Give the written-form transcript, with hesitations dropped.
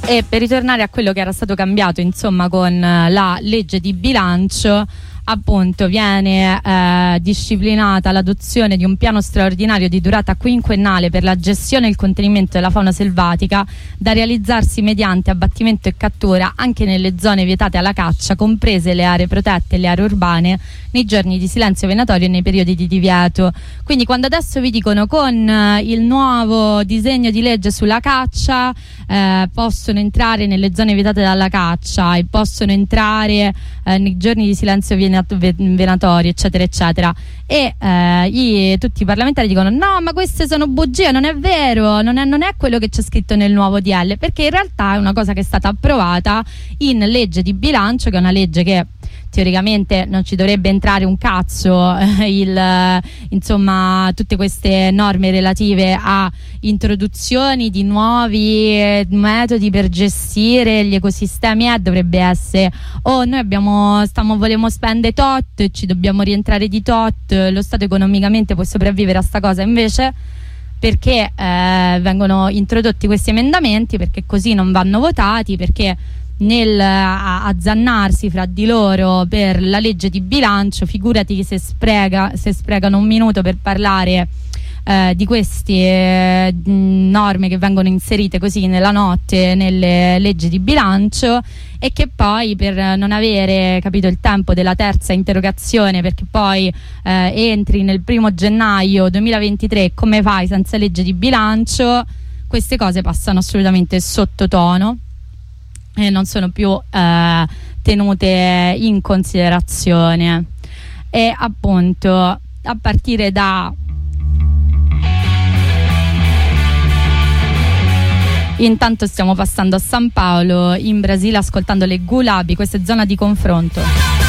E per ritornare a quello che era stato cambiato, insomma, con la legge di bilancio, appunto viene disciplinata l'adozione di un piano straordinario di durata quinquennale per la gestione e il contenimento della fauna selvatica, da realizzarsi mediante abbattimento e cattura anche nelle zone vietate alla caccia, comprese le aree protette e le aree urbane, nei giorni di silenzio venatorio e nei periodi di divieto. Quindi quando adesso vi dicono con il nuovo disegno di legge sulla caccia possono entrare nelle zone vietate dalla caccia e possono entrare nei giorni di silenzio venatorio, eccetera eccetera, e tutti i parlamentari dicono no, ma queste sono bugie, non è vero, non è quello che c'è scritto nel nuovo DL, perché in realtà è una cosa che è stata approvata in legge di bilancio, che è una legge che teoricamente non ci dovrebbe entrare un cazzo, insomma tutte queste norme relative a introduzioni di nuovi metodi per gestire gli ecosistemi, dovrebbe essere noi vogliamo spendere tot e ci dobbiamo rientrare di tot, lo Stato economicamente può sopravvivere a sta cosa. Invece perché vengono introdotti questi emendamenti? Perché così non vanno votati, perché nel azzannarsi fra di loro per la legge di bilancio, figurati se sprecano un minuto per parlare di queste norme che vengono inserite così nella notte nelle leggi di bilancio, e che poi, per non avere capito il tempo della terza interrogazione, perché poi entri nel 1° gennaio 2023, come fai senza legge di bilancio, queste cose passano assolutamente sottotono e non sono più tenute in considerazione. E appunto a partire da intanto stiamo passando a San Paolo in Brasile ascoltando le Gulabi, questa è Zona di Confronto.